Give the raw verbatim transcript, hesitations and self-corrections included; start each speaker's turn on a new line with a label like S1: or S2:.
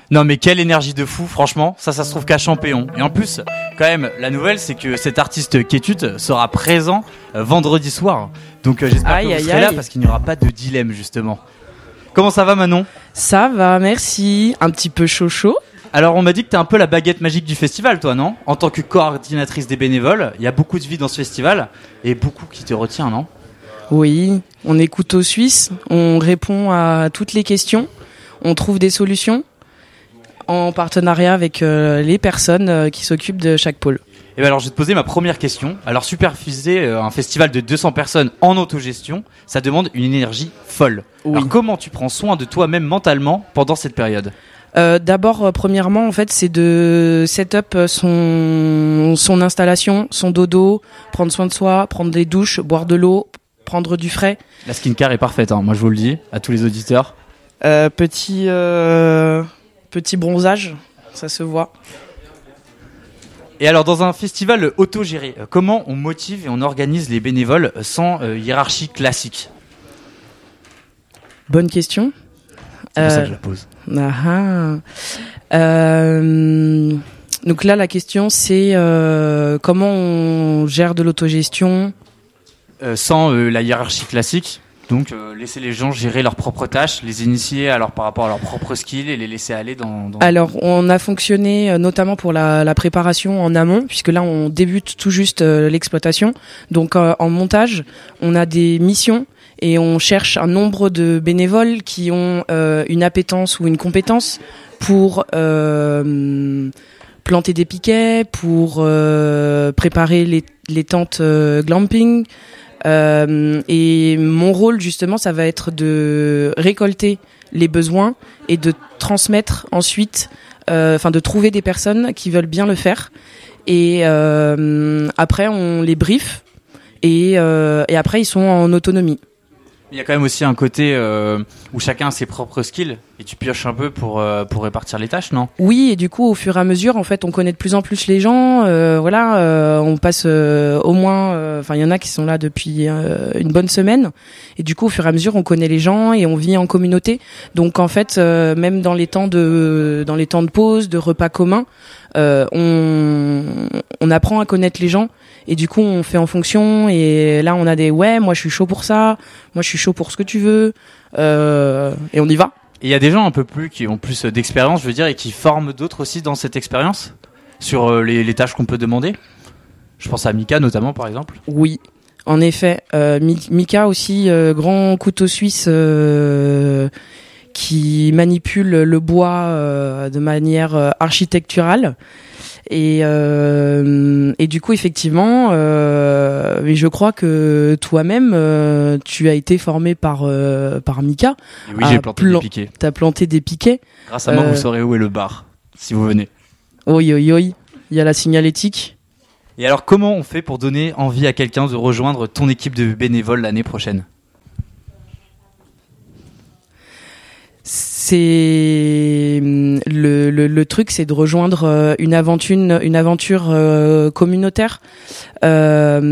S1: Non mais quelle énergie de fou, franchement, ça ça se trouve qu'à Champéon. Et en plus, quand même, la nouvelle c'est que cet artiste Kétut sera présent euh, vendredi soir. Donc euh, j'espère
S2: Aïe,
S1: que vous
S2: aïe,
S1: serez là
S2: aïe.
S1: parce qu'il n'y aura pas de dilemme justement. Comment ça va Manon ?
S2: Ça va, merci. Un petit peu chaud chaud.
S1: Alors on m'a dit que t'es un peu la baguette magique du festival toi, non ? En tant que coordinatrice des bénévoles, il y a beaucoup de vie dans ce festival et beaucoup qui te retient, non ?
S2: Oui, on est couteau suisse, on répond à toutes les questions, on trouve des solutions en partenariat avec euh, les personnes euh, qui s'occupent de chaque pôle.
S1: Et ben alors je vais te poser ma première question. Alors superviser euh, un festival de deux cents personnes en autogestion, ça demande une énergie folle.
S2: Oui.
S1: Alors comment tu prends soin de toi-même mentalement pendant cette période ?
S2: Euh, d'abord, euh, premièrement, en fait, c'est de set up son son installation, son dodo, prendre soin de soi, prendre des douches, boire de l'eau, prendre du frais.
S1: La skincare est parfaite, hein. Moi je vous le dis, à tous les auditeurs.
S2: Euh, petit euh, petit bronzage, ça se voit.
S1: Et alors dans un festival autogéré, euh, comment on motive et on organise les bénévoles sans euh, hiérarchie classique ?
S2: Bonne question.
S1: C'est pour ça
S2: Euh,
S1: que je la pose.
S2: Ah ah. Euh, donc là, la question, c'est euh, comment on gère de l'autogestion.
S1: Euh, sans euh, la hiérarchie classique, donc euh, laisser les gens gérer leurs propres tâches, les initier alors par rapport à leurs propres skills et les laisser aller dans... dans...
S2: Alors, on a fonctionné euh, notamment pour la, la préparation en amont, puisque là, on débute tout juste euh, l'exploitation. Donc, euh, en montage, on a des missions et on cherche un nombre de bénévoles qui ont euh, une appétence ou une compétence pour euh, planter des piquets, pour euh, préparer les, les tentes euh, glamping. Euh, et mon rôle, justement, ça va être de récolter les besoins et de transmettre ensuite, enfin euh, de trouver des personnes qui veulent bien le faire. Et euh, après, on les brief et, euh, et après, ils sont en autonomie.
S1: Il y a quand même aussi un côté euh, où chacun a ses propres skills et tu pioches un peu pour, euh, pour répartir les tâches, non ?
S2: Oui, et du coup, au fur et à mesure, en fait, on connaît de plus en plus les gens. Euh, voilà, euh, on passe euh, au moins... Enfin, euh, il y en a qui sont là depuis euh, une bonne semaine. Et du coup, au fur et à mesure, on connaît les gens et on vit en communauté. Donc, en fait, euh, même dans les temps de dans les temps de pause, de repas communs, euh, on, on apprend à connaître les gens. Et du coup, on fait en fonction. Et là, on a des « ouais, moi, je suis chaud pour ça. Moi, je suis chaud pour ce que tu veux. Euh, » Et on y va.
S1: Et il y a des gens un peu plus qui ont plus d'expérience, je veux dire, et qui forment d'autres aussi dans cette expérience sur euh, les, les tâches qu'on peut demander. Je pense à Mika notamment, par exemple.
S2: Oui, en effet. Euh, Mika aussi, euh, grand couteau suisse euh, qui manipule le bois euh, de manière euh, architecturale. Et, euh, et du coup, effectivement, euh, mais je crois que toi-même, euh, tu as été formé par euh, par Mika.
S1: Et oui, j'ai planté
S2: plan-
S1: des piquets.
S2: T'as planté des piquets.
S1: Grâce à moi,
S2: Euh,
S1: vous saurez où est le bar, si vous venez.
S2: Oui, oui, oui. Il y a la signalétique.
S1: Et alors, comment on fait pour donner envie à quelqu'un de rejoindre ton équipe de bénévoles l'année prochaine ?
S2: C'est le, le, le truc, c'est de rejoindre une aventure, une aventure euh, communautaire. Euh,